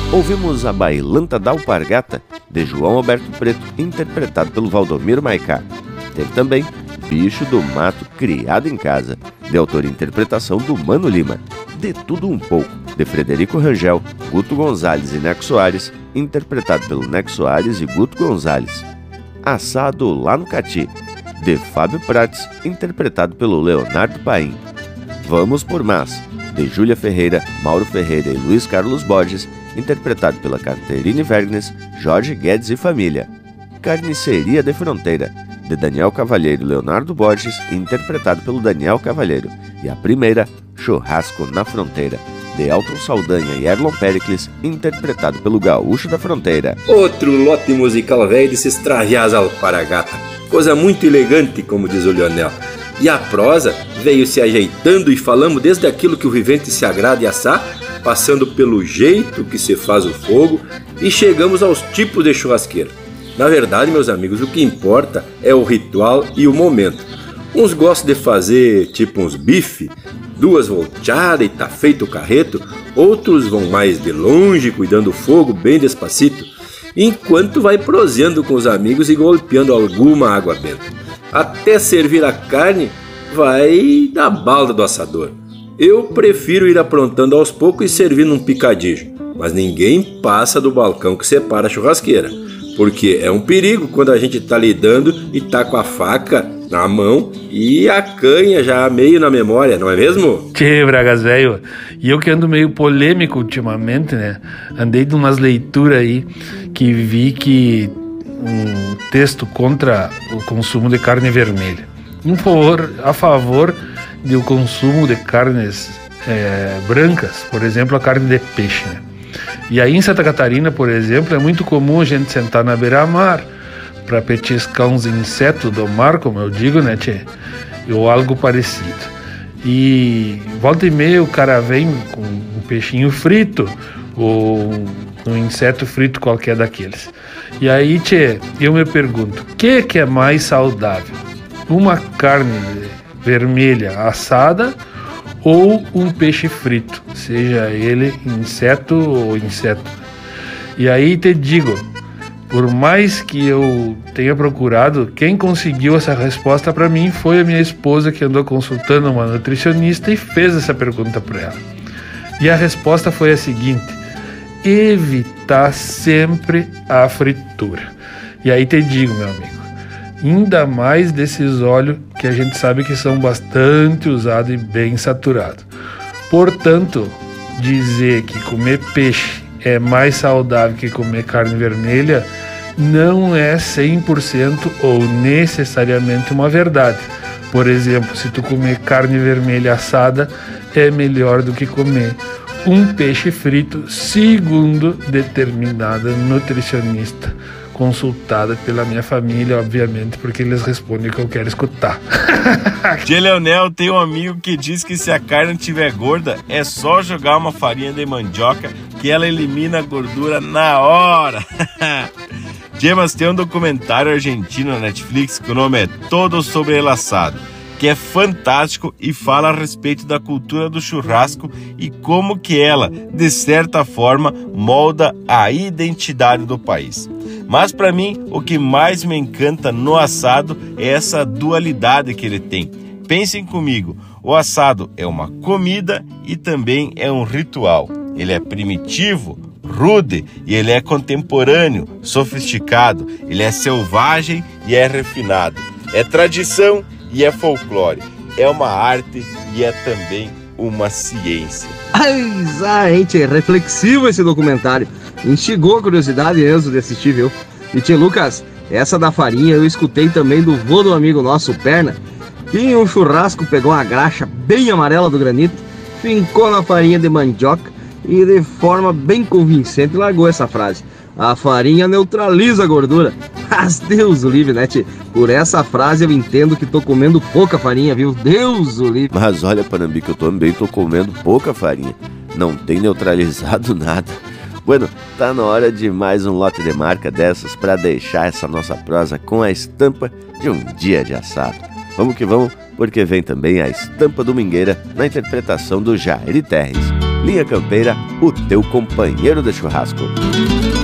Ouvimos a Bailanta da Alpargata, de João Alberto Preto, interpretado pelo Valdomiro Maicá. Teve também Bicho do Mato Criado em Casa, de autoria e interpretação do Mano Lima. De Tudo Um Pouco, de Frederico Rangel, Guto Gonzalez e Neco Soares, interpretado pelo Neco Soares e Guto Gonzalez. Assado Lá no Cati, de Fábio Prates, interpretado pelo Leonardo Paim. Vamos por Mas, de Júlia Ferreira, Mauro Ferreira e Luiz Carlos Borges, interpretado pela Caterine Vergnes, Jorge Guedes e família. Carniceria de Fronteira, de Daniel Cavalheiro e Leonardo Borges, interpretado pelo Daniel Cavalheiro. E a primeira, Churrasco na Fronteira, de Elton Saldanha e Erlon Pericles, interpretado pelo Gaúcho da Fronteira. Outro lote musical velho de se extraviar as alpargata. Coisa muito elegante, como diz o Leonel. E a prosa veio se ajeitando e falamos desde aquilo que o vivente se agrada e assar, passando pelo jeito que se faz o fogo e chegamos aos tipos de churrasqueira. Na verdade, meus amigos, o que importa é o ritual e o momento. Uns gostam de fazer tipo uns bife, 2 volteadas e tá feito o carreto. Outros vão mais de longe, cuidando do fogo bem despacito, enquanto vai proseando com os amigos e golpeando alguma água benta. Até servir a carne vai da balda do assador. Eu prefiro ir aprontando aos poucos e servir num picadinho, mas ninguém passa do balcão que separa a churrasqueira, porque é um perigo quando a gente tá lidando e tá com a faca na mão e a canha já meio na memória, não é mesmo? Tchê, Bragas, velho. E eu que ando meio polêmico ultimamente, né? Andei de umas leituras aí que vi que um texto contra o consumo de carne vermelha, a favor do consumo de carnes brancas, por exemplo, a carne de peixe, né? E aí em Santa Catarina, por exemplo, é muito comum a gente sentar na beira-mar para petiscar uns insetos do mar, como eu digo, né, tchê? Ou algo parecido. E volta e meia o cara vem com um peixinho frito ou um inseto frito qualquer daqueles. E aí, tchê, eu me pergunto, o que é mais saudável? Uma carne vermelha assada ou um peixe frito, seja ele inseto ou inseto? E aí te digo, por mais que eu tenha procurado, quem conseguiu essa resposta para mim foi a minha esposa, que andou consultando uma nutricionista e fez essa pergunta para ela. E a resposta foi a seguinte: evitar sempre a fritura. E aí te digo, meu amigo, ainda mais desses óleos que a gente sabe que são bastante usados e bem saturados. Portanto, dizer que comer peixe é mais saudável que comer carne vermelha não é 100% ou necessariamente uma verdade. Por exemplo, se tu comer carne vermelha assada, é melhor do que comer um peixe frito, segundo determinada nutricionista, consultada pela minha família, obviamente, porque eles respondem o que eu quero escutar. Tchê Leonel, tem um amigo que diz que se a carne estiver gorda, é só jogar uma farinha de mandioca que ela elimina a gordura na hora. Tchê, mas tem um documentário argentino na Netflix que o nome é Todo Sobre el Asado, que é fantástico e fala a respeito da cultura do churrasco e como que ela, de certa forma, molda a identidade do país. Mas para mim, o que mais me encanta no assado é essa dualidade que ele tem. Pensem comigo, o assado é uma comida e também é um ritual. Ele é primitivo, rude e ele é contemporâneo, sofisticado. Ele é selvagem e é refinado. É tradição e é folclore. É uma arte e é também uma ciência. Gente, é reflexivo esse documentário. Instigou a curiosidade mesmo de assistir, viu? E tio Lucas, essa da farinha eu escutei também do vô do amigo nosso, Perna, que em um churrasco pegou uma graxa bem amarela do granito, fincou na farinha de mandioca e de forma bem convincente largou essa frase: a farinha neutraliza a gordura. Mas Deus o livre, né, tio? Por essa frase eu entendo que tô comendo pouca farinha, viu? Deus o livre. Mas olha, Panambi, que eu também tô comendo pouca farinha. Não tem neutralizado nada. Bueno, tá na hora de mais um lote de marca dessas para deixar essa nossa prosa com a estampa de um dia de assado. Vamos que vamos, porque vem também a estampa domingueira na interpretação do Jair Terres. Linha Campeira, o teu companheiro de churrasco.